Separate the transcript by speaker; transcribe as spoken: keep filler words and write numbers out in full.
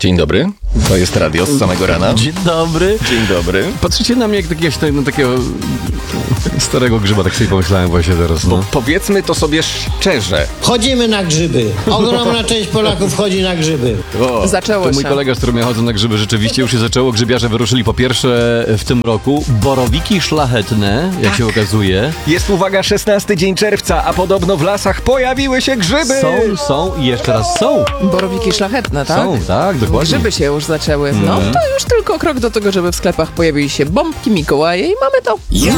Speaker 1: Dzień dobry, to jest radio z samego rana.
Speaker 2: Dzień dobry.
Speaker 1: Dzień dobry.
Speaker 2: Patrzycie na mnie jak jakiegoś no, takiego starego grzyba, tak sobie pomyślałem właśnie teraz. No.
Speaker 1: Powiedzmy to sobie szczerze.
Speaker 3: Chodzimy na grzyby. Ogromna część Polaków chodzi na grzyby.
Speaker 1: O,
Speaker 4: Zaczęło
Speaker 2: To mój
Speaker 4: się.
Speaker 2: kolega, z którym ja chodzę na grzyby, rzeczywiście już się zaczęło. Grzybiarze wyruszyli po pierwsze w tym roku. Borowiki szlachetne, jak się okazuje.
Speaker 1: jest uwaga, szesnasty dzień czerwca, a podobno w lasach pojawiły się grzyby.
Speaker 2: Są, są i jeszcze raz są.
Speaker 4: Borowiki szlachetne, tak?
Speaker 2: Są, tak, dokładnie.
Speaker 4: Grzyby się już zaczęły. No to już tylko krok do tego, żeby w sklepach pojawiły się bombki Mikołaje i mamy to.